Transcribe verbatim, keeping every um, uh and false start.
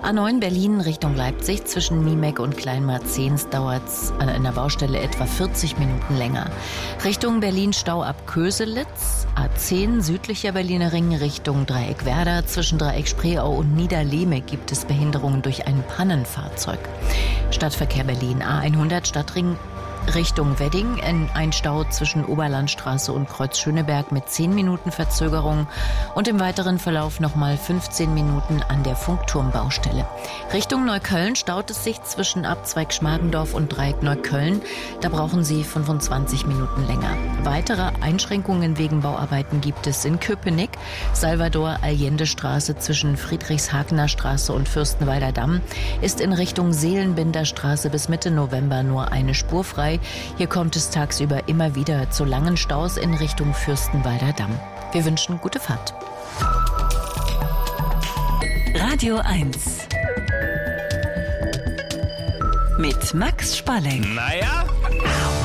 A neun Berlin Richtung Leipzig zwischen Niemek und Kleinmarzens dauert es an einer Baustelle etwa vierzig Minuten länger. Richtung Berlin Stau ab Köselitz, A zehn südlicher Berliner Ring Richtung Dreieck Werder. Zwischen Dreieck Spreeau und Niederlehme gibt es Behinderungen durch ein Pannenfahrzeug. Stadtverkehr Berlin A hundert Stadtring Richtung Wedding, in ein Stau zwischen Oberlandstraße und Kreuz Schöneberg mit zehn Minuten Verzögerung und im weiteren Verlauf nochmal fünfzehn Minuten an der Funkturmbaustelle. Richtung Neukölln staut es sich zwischen Abzweig Schmargendorf und Dreieck Neukölln. Da brauchen Sie fünfundzwanzig Minuten länger. Weitere Einschränkungen wegen Bauarbeiten gibt es in Köpenick, Salvador-Allende-Straße zwischen Friedrichshagener Straße und Fürstenwalder Damm ist in Richtung Seelenbinder Straße bis Mitte November nur eine Spur frei. Hier kommt es tagsüber immer wieder zu langen Staus in Richtung Fürstenwalder Damm. Wir wünschen gute Fahrt. Radio eins mit Max Spalleck. Naja.